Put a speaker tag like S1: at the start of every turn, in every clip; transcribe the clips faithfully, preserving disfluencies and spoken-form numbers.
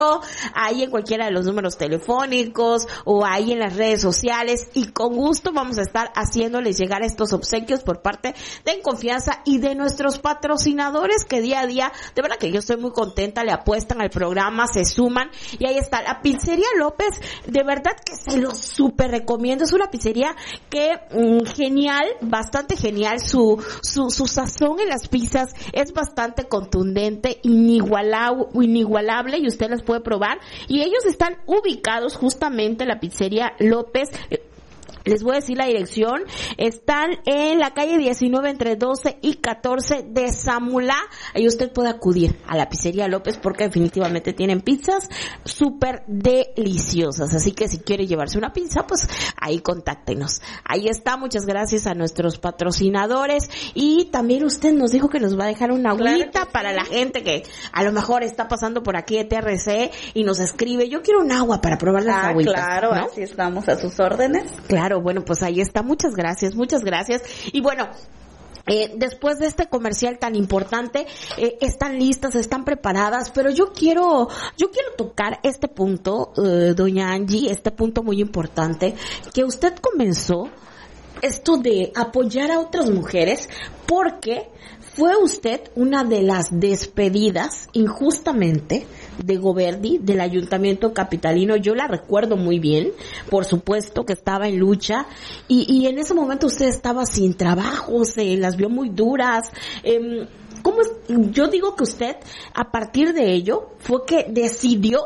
S1: ahí en cualquiera de los números telefónicos o ahí en las redes sociales, y con gusto vamos a estar haciéndoles llegar estos obsequios por parte de En Confianza y de nuestros patrocinadores que día a día, de verdad que yo estoy muy contenta, le apuestan al programa, se suman, y ahí está la Pizzería López, de verdad que se lo súper recomiendo. Es una pizzería que mmm, genial, bastante genial, su, su, su sazón en las pizzas es bastante contundente, inigualable, inigualable, y usted las puede probar, y ellos están ubicados justamente en la Pizzería López. Les voy a decir la dirección. Están en la calle diecinueve entre doce y catorce de Zamulá. Ahí usted puede acudir a la Pizzería López porque definitivamente tienen pizzas súper deliciosas. Así que si quiere llevarse una pizza, pues ahí contáctenos. Ahí está. Muchas gracias a nuestros patrocinadores. Y también usted nos dijo que nos va a dejar una agüita claro para sí. La gente que a lo mejor está pasando por aquí de T R C y nos escribe, yo quiero un agua para probar las ah, agüitas.
S2: Claro, ¿no? Así estamos a sus órdenes.
S1: Claro. Bueno, pues ahí está. Muchas gracias, muchas gracias. Y bueno, Eh, después de este comercial tan importante, eh, están listas, están preparadas, pero yo quiero, yo quiero tocar este punto, eh, doña Angie, este punto muy importante, que usted comenzó esto de apoyar a otras mujeres porque fue usted una de las despedidas injustamente de Goberdi, del Ayuntamiento Capitalino. Yo la recuerdo muy bien, por supuesto que estaba en lucha, y, y en ese momento usted estaba sin trabajo, se las vio muy duras. Eh, ¿cómo es? Yo digo que usted, a partir de ello, fue que decidió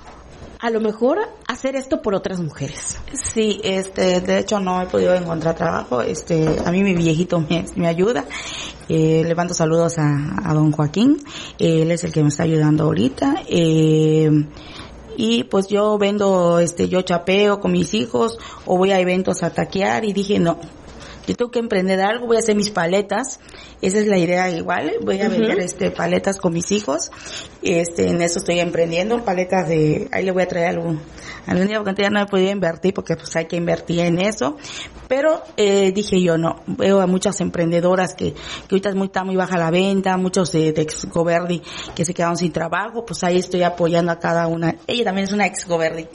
S1: a lo mejor hacer esto por otras mujeres.
S2: Sí, este, de hecho no he podido encontrar trabajo, este, a mí mi viejito me, me ayuda, eh, le mando saludos a, a don Joaquín, eh, él es el que me está ayudando ahorita, eh, y pues yo vendo, este, yo chapeo con mis hijos, o voy a eventos a taquear, y dije no, yo tengo que emprender algo, voy a hacer mis paletas, esa es la idea igual, voy a uh-huh. vender este paletas con mis hijos, este, en eso estoy emprendiendo, paletas de, ahí le voy a traer algún, algún día porque ya no he podido invertir porque pues hay que invertir en eso, pero eh, dije yo no, veo a muchas emprendedoras que, que ahorita es muy, está muy baja la venta, muchos de, de ex Goberdi que se quedaron sin trabajo, pues ahí estoy apoyando a cada una, ella también es una ex Goberdi,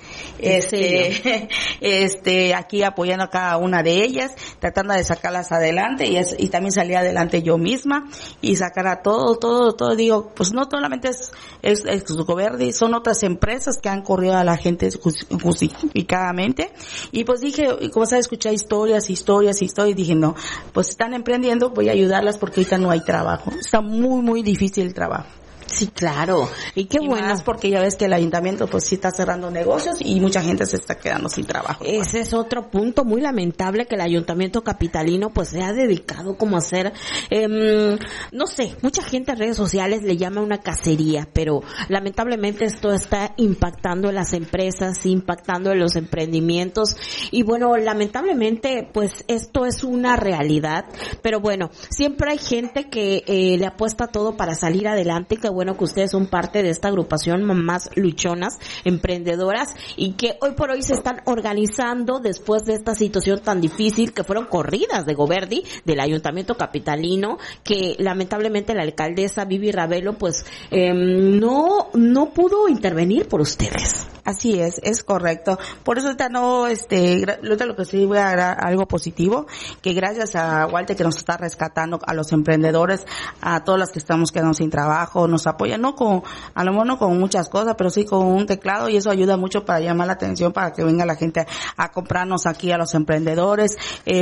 S2: este, este, aquí apoyando a cada una de ellas, tratando de sacarlas adelante, y, es, y también salí adelante yo misma y sacar a todo, todo, todo, digo, pues no solamente es, es, es Goberdi, son otras empresas que han corrido a la gente justificadamente, y pues dije, como sabes, escuché historias, historias, historias, y dije no, pues están emprendiendo, voy a ayudarlas porque ahorita no hay trabajo, está muy, muy difícil el trabajo.
S1: Sí, claro. Y qué
S2: y
S1: bueno.
S2: Más porque ya ves que el ayuntamiento pues sí está cerrando negocios y mucha gente se está quedando sin trabajo.
S1: Ese es otro punto muy lamentable, que el Ayuntamiento Capitalino pues se ha dedicado como a hacer, eh, no sé, mucha gente en redes sociales le llama una cacería, pero lamentablemente esto está impactando en las empresas, impactando en los emprendimientos, y bueno, lamentablemente pues esto es una realidad, pero bueno, siempre hay gente que eh, le apuesta todo para salir adelante, que bueno que ustedes son parte de esta agrupación Mamás Luchonas, emprendedoras, y que hoy por hoy se están organizando después de esta situación tan difícil, que fueron corridas de Goberdi, del Ayuntamiento Capitalino, que lamentablemente la alcaldesa Vivi Ravelo pues eh, no no pudo intervenir por ustedes.
S2: Así es, es correcto. Por eso ahorita no, este, ahorita lo que sí voy a dar algo positivo, que gracias a Walter que nos está rescatando a los emprendedores, a todas las que estamos quedando sin trabajo, nos apoya, no con, a lo mejor no con muchas cosas, pero sí con un teclado, y eso ayuda mucho para llamar la atención, para que venga la gente a comprarnos aquí a los emprendedores.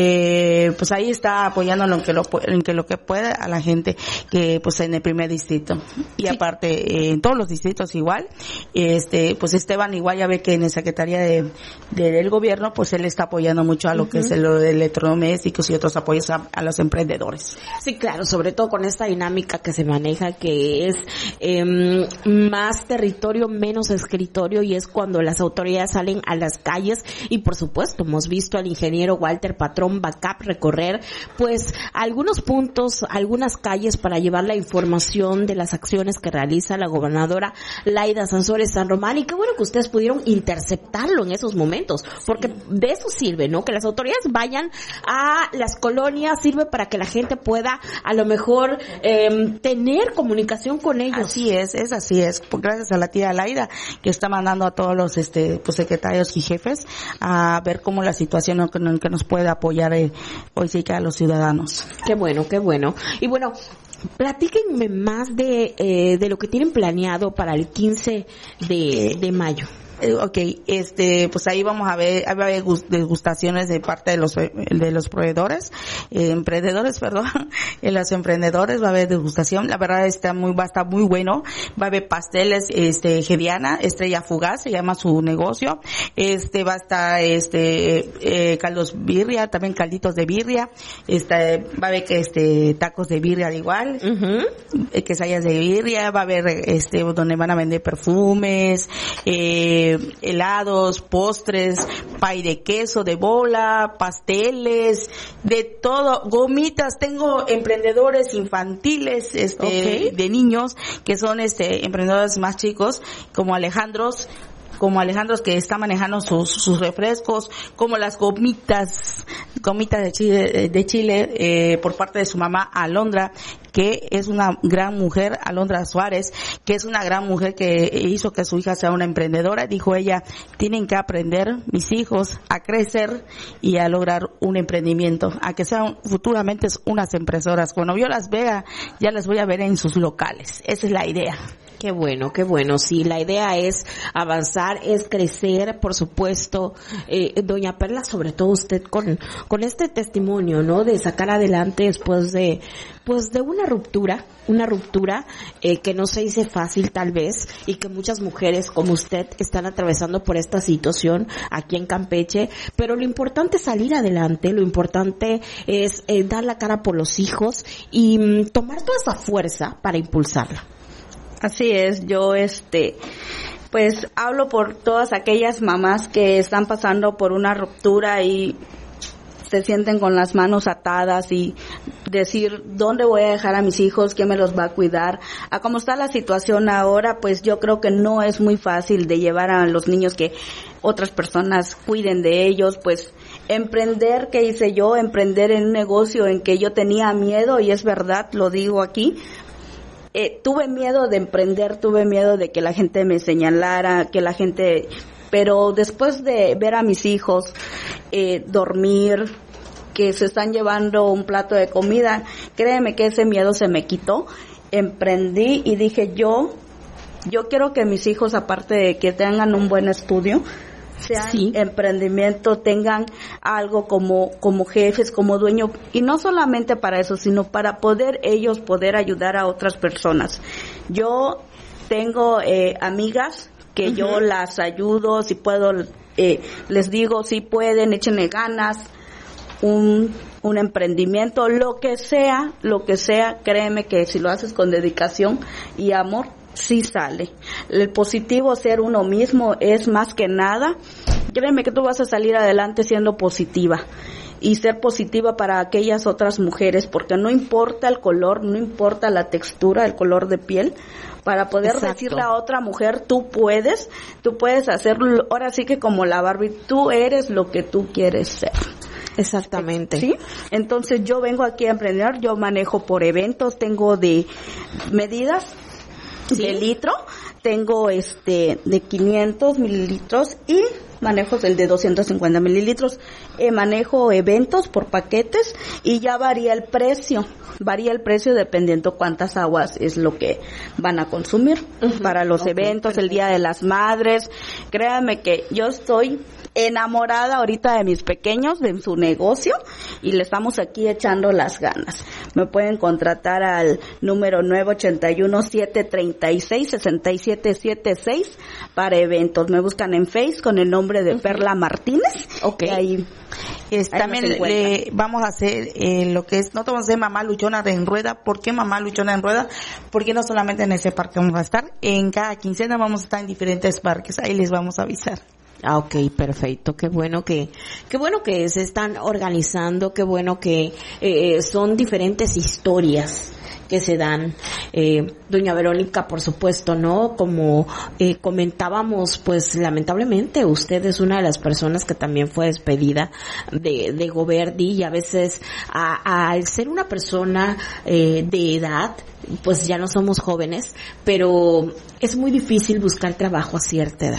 S2: Eh, pues ahí está apoyando en lo que lo, en que lo que puede a la gente que pues en el primer distrito. Y sí. Aparte, eh, en todos los distritos igual, este, pues Esteban igual ya ve que en la Secretaría de, de del Gobierno, pues él está apoyando mucho a lo uh-huh. que es lo de electrodomésticos y otros apoyos a, a los emprendedores.
S1: Sí, claro, sobre todo con esta dinámica que se maneja, que es eh, más territorio, menos escritorio, y es cuando las autoridades salen a las calles, y por supuesto hemos visto al ingeniero Walter Patrón Backup recorrer pues algunos puntos, algunas calles para llevar la información de las acciones que realiza la gobernadora Laida Sansores San Román, y qué bueno que usted ustedes pudieron interceptarlo en esos momentos, porque de eso sirve, ¿no? Que las autoridades vayan a las colonias, sirve para que la gente pueda a lo mejor eh, tener comunicación con ellos.
S2: Así es, es así es, pues gracias a la tía Laida que está mandando a todos los este pues secretarios y jefes a ver cómo la situación en que nos puede apoyar eh, hoy sí que a los ciudadanos.
S1: Qué bueno, qué bueno. Y bueno, platíquenme más de eh, de lo que tienen planeado para el quince de, de mayo.
S2: Ok, este, pues ahí vamos a ver, va a haber degustaciones de parte de los, de los proveedores, eh, emprendedores, perdón, en los emprendedores va a haber degustación, la verdad está muy, va a estar muy bueno, va a haber pasteles, este, Geriana, Estrella Fugaz, se llama su negocio, este, va a estar, este, eh, caldos birria, también calditos de birria, este, va a haber que, este, tacos de birria al igual, uh-huh. eh, quesadillas de birria, va a haber, este, donde van a vender perfumes, eh, helados, postres, pay de queso, de bola, pasteles, de todo, gomitas, tengo emprendedores infantiles, este, okay. de niños, que son este, emprendedores más chicos, como Alejandros, como Alejandros que está manejando sus, sus refrescos, como las gomitas, gomitas de Chile, de Chile, eh, por parte de su mamá Alondra, que es una gran mujer, Alondra Suárez, que es una gran mujer que hizo que su hija sea una emprendedora. Dijo ella, tienen que aprender mis hijos a crecer y a lograr un emprendimiento, a que sean futuramente unas empresoras. Cuando yo las vea, ya las voy a ver en sus locales. Esa es la idea.
S1: Qué bueno, qué bueno. Sí, la idea es avanzar, es crecer, por supuesto. Eh, doña Perla, sobre todo usted con con este testimonio, ¿no? De sacar adelante después de pues de una ruptura, una ruptura eh, que no se dice fácil tal vez, y que muchas mujeres como usted están atravesando por esta situación aquí en Campeche, pero lo importante es salir adelante, lo importante es eh, dar la cara por los hijos y mm, tomar toda esa fuerza para impulsarla.
S3: Así es, yo este pues hablo por todas aquellas mamás que están pasando por una ruptura y se sienten con las manos atadas y decir, ¿dónde voy a dejar a mis hijos? ¿Quién me los va a cuidar? A cómo está la situación ahora, pues yo creo que no es muy fácil de llevar a los niños que otras personas cuiden de ellos, pues emprender, ¿qué hice yo? Emprender en un negocio en que yo tenía miedo, y es verdad, lo digo aquí. Eh, tuve miedo de emprender, tuve miedo de que la gente me señalara, que la gente, pero después de ver a mis hijos eh, dormir, que se están llevando un plato de comida, créeme que ese miedo se me quitó. Emprendí y dije, yo, yo quiero que mis hijos, aparte de que tengan un buen estudio, sean sí. emprendimiento, tengan algo como como jefes, como dueño, y no solamente para eso, sino para poder ellos poder ayudar a otras personas. Yo tengo eh, amigas que uh-huh. yo las ayudo, si puedo, eh, les digo, si pueden, échenle ganas, un un emprendimiento, lo que sea, lo que sea, créeme que si lo haces con dedicación y amor, sí sale. El positivo, ser uno mismo, es más que nada. Créeme que tú vas a salir adelante siendo positiva, y ser positiva para aquellas otras mujeres, porque no importa el color, no importa la textura, el color de piel, para poder Exacto. decirle a otra mujer, tú puedes, tú puedes hacerlo. Ahora sí que como la Barbie, tú eres lo que tú quieres ser.
S1: Exactamente.
S3: ¿Sí? Entonces yo vengo aquí a emprender, yo manejo por eventos, tengo de medidas, ¿Sí? de litro, tengo este de quinientos mililitros y manejo el de doscientos cincuenta mililitros. Eh, manejo eventos por paquetes y ya varía el precio, varía el precio dependiendo cuántas aguas es lo que van a consumir uh-huh. para los okay, eventos, perfecto. El Día de las Madres. Créanme que yo estoy enamorada ahorita de mis pequeños, de su negocio, y le estamos aquí echando las ganas. Me pueden contratar al número nueve ocho uno, siete tres seis, seis siete siete seis para eventos. Me buscan en Face con el nombre de uh-huh. Perla Martínez.
S2: Ok. Y ahí, es, ahí también le vamos a hacer eh, lo que es, nosotros vamos a hacer Mamá Luchona en Rueda. ¿Por qué Mamá Luchona en Rueda? Porque no solamente en ese parque vamos a estar, en cada quincena vamos a estar en diferentes parques, ahí les vamos a avisar.
S1: Ah, ok, perfecto. Qué bueno que, qué bueno que se están organizando, qué bueno que eh, son diferentes historias que se dan. Eh, doña Verónica, por supuesto, ¿no? Como eh, comentábamos, pues lamentablemente usted es una de las personas que también fue despedida de, de Goverdi, y a veces a, a, al ser una persona eh, de edad, pues ya no somos jóvenes, pero es muy difícil buscar trabajo a cierta edad.